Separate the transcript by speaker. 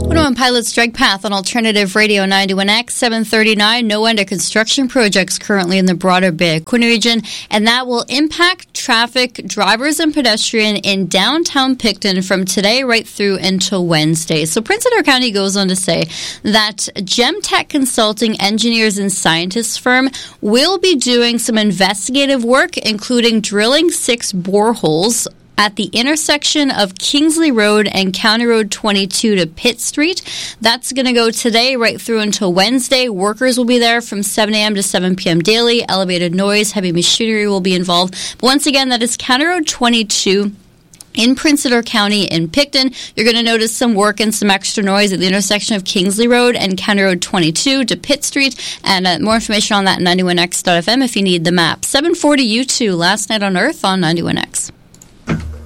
Speaker 1: On Pilot Strike Path on Alternative Radio 91X 739. No end to construction projects currently in the broader Bay of Quinte region, and that will impact traffic, drivers, and pedestrian in downtown Picton from today right through until Wednesday. So Prince Edward County goes on to say that Gemtech Consulting Engineers and Scientists firm will be doing some investigative work, including drilling 6 boreholes at the intersection of Kingsley Road and County Road 22 to Pitt Street. That's going to go today right through until Wednesday. Workers will be there from 7 a.m. to 7 p.m. daily. Elevated noise, heavy machinery will be involved. But once again, that is County Road 22 in Prince Edward County in Picton. You're going to notice some work and some extra noise at the intersection of Kingsley Road and County Road 22 to Pitt Street. And more information on that, 91x.fm if you need the map. 740 U2, Last Night on Earth on 91x.